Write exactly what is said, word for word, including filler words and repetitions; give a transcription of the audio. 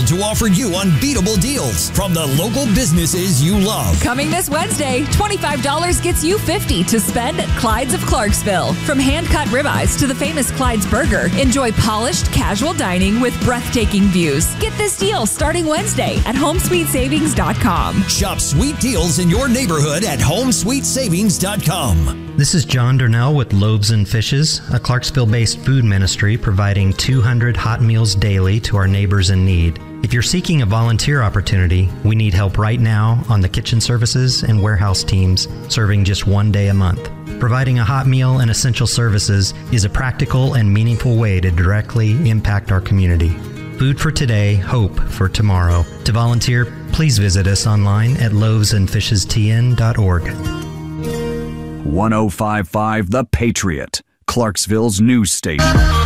thrilled to offer you unbeatable deals from the local businesses you love. Coming this Wednesday, twenty-five dollars gets you fifty dollars to spend at Clyde's of Clarksville. From hand-cut ribeyes to the famous Clyde's Burger, enjoy polished, casual dining with breathtaking views. Get this deal starting Wednesday at home sweet savings dot com. Shop sweet deals in your neighborhood at home sweet savings dot com. This is John Durnell with Loaves and Fishes, a Clarksville-based food ministry providing two hundred hot meals daily to our neighbors in need. If you're seeking a volunteer opportunity, we need help right now on the kitchen services and warehouse teams, serving just one day a month. Providing a hot meal and essential services is a practical and meaningful way to directly impact our community. Food for today, hope for tomorrow. To volunteer, please visit us online at loaves and fishes t n dot org. one oh five point five The Patriot, Clarksville's news station.